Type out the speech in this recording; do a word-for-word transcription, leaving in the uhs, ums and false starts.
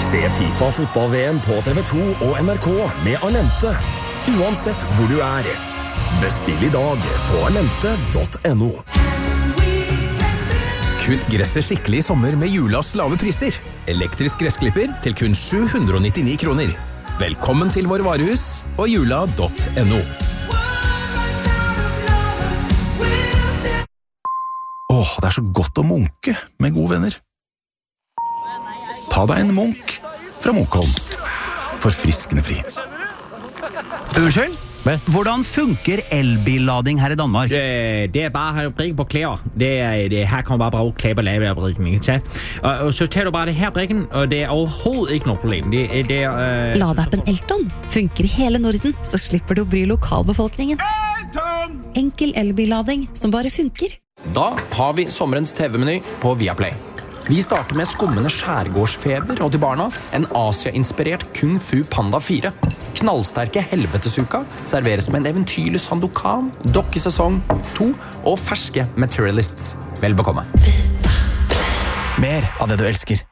Se FIFA fotball-V M på T V to og N R K med Alente, uansett hvor du er. Bestill i dag på alente punktum no. Kutt gresset skikkelig i sommer med Julas lave priser. Elektrisk gressklipper til kun sju hundre og nittini kroner. Velkommen til vår varehus og jula punktum no. Åh, det er så godt å munke med gode venner. Ta deg en munk fra Munkholm. Forfriskende fri. Unnskyld? Hvordan funker elbillading her i Danmark? Det, det er bare at brikke på klæder. Det er, det, her kan man bare bruge klæber og lave brikken. Ikke? Og, og så tager du bare det her brikken, og det er overhovedet ikke noe problem. Det, det er, øh, Ladeappen Elton funker i hele Norden, så slipper du å bry lokalbefolkningen. Elton! Enkel elbillading som bare funker. Da har vi sommerens T V-meny på Viaplay. Vi starter med skummende skjærgårdsfeber og til barna en Asia-inspirert Kung Fu Panda fire. Knallsterke helvetesuka serveres med en eventyrlig Sandokan, dokkesesong to og ferske Materialists. Vel bekomme. Mer av det du elsker.